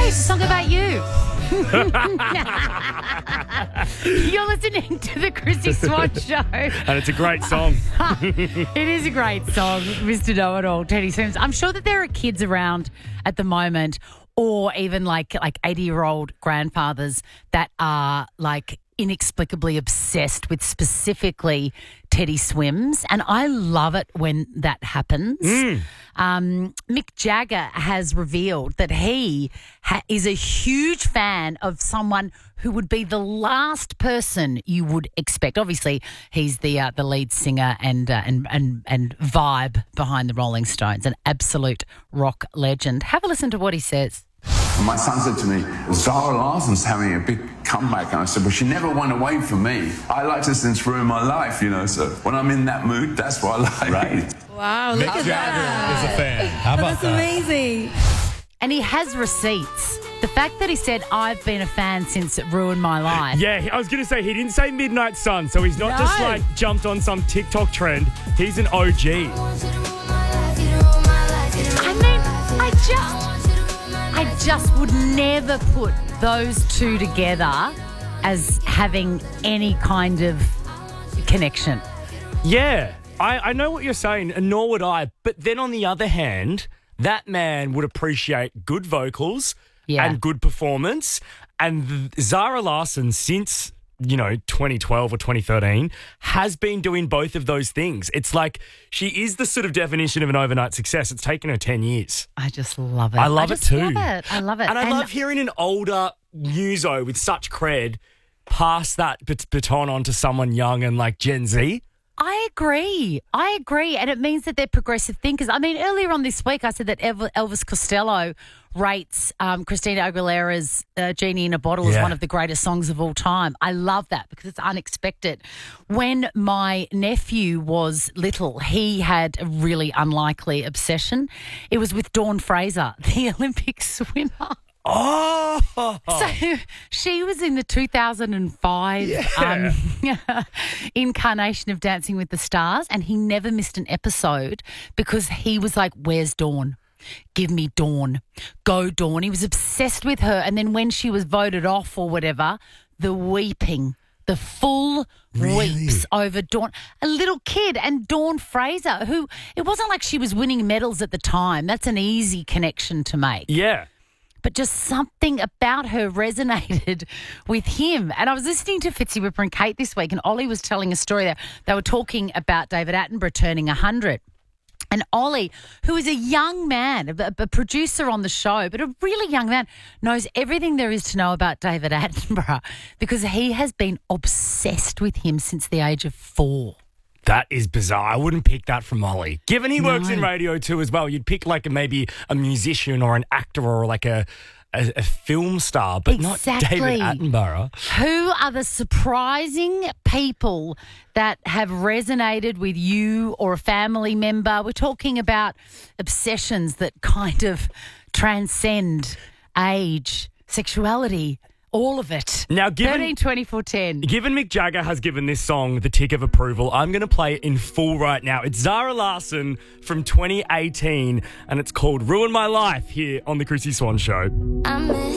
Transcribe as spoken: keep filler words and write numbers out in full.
it's a song about you. You're listening to the Chrissy Swan Show. And it's a great song. It is a great song, Mister Know-It-All, Teddy Swims. I'm sure that there are kids around at the moment, or even like like eighty-year-old grandfathers that are like inexplicably obsessed with specifically Teddy Swims, and I love it when that happens. Mm. Um, Mick Jagger has revealed that he ha- is a huge fan of someone who would be the last person you would expect. Obviously, he's the uh, the lead singer and, uh, and and and vibe behind the Rolling Stones, an absolute rock legend. Have a listen to what he says. My son said to me, Zara Larsson's having a big comeback. And I said, well, she never went away from me. I liked her since Ruin My Life, you know, so when I'm in that mood, that's what I like. Right. Wow, look Mick at Jagger that. is a fan. How about That's that? amazing. And he has receipts. The fact that he said, I've been a fan since it ruined my life. Yeah, I was going to say, he didn't say Midnight Sun, so he's not No. just like jumped on some TikTok trend. He's an O G. I mean, I just, I just would never put those two together as having any kind of connection. Yeah, I, I know what you're saying, and nor would I. But then on the other hand, that man would appreciate good vocals Yeah. and good performance. And Zara Larsson, since, you know, twenty twelve or twenty thirteen, has been doing both of those things. It's like she is the sort of definition of an overnight success. It's taken her ten years. I just love it. I love just it too. love it. I love it. And I love hearing an older muso with such cred pass that bat- baton on to someone young and like Gen Z. I agree. I agree. And it means that they're progressive thinkers. I mean, earlier on this week, I said that Elv- Elvis Costello rates um, Christina Aguilera's uh, Genie in a Bottle as Yeah. one of the greatest songs of all time. I love that because it's unexpected. When my nephew was little, he had a really unlikely obsession. It was with Dawn Fraser, the Olympic swimmer. Oh, So she was in the two thousand five um, incarnation of Dancing with the Stars, and he never missed an episode because he was like, where's Dawn? Give me Dawn. Go, Dawn. He was obsessed with her. And then when she was voted off or whatever, the weeping, the full Really? weeps over Dawn. A little kid, and Dawn Fraser, who it wasn't like she was winning medals at the time. That's an easy connection to make. yeah. But just something about her resonated with him. And I was listening to Fitzy Whipper and Kate this week, and Ollie was telling a story there. They were talking about David Attenborough turning one hundred. And Ollie, who is a young man, a, a producer on the show, but a really young man, knows everything there is to know about David Attenborough because he has been obsessed with him since the age of four. That is bizarre. I wouldn't pick that from Ollie. Given he works No. in radio too as well, you'd pick like a, maybe a musician or an actor or like a, a, a film star, but Exactly. not David Attenborough. Who are the surprising people that have resonated with you or a family member? We're talking about obsessions that kind of transcend age, sexuality, all of it. Now, given- thirteen twenty-four ten. Given Mick Jagger has given this song the tick of approval, I'm going to play it in full right now. It's Zara Larsson from twenty eighteen, and it's called Ruin My Life here on The Chrissy Swan Show. I miss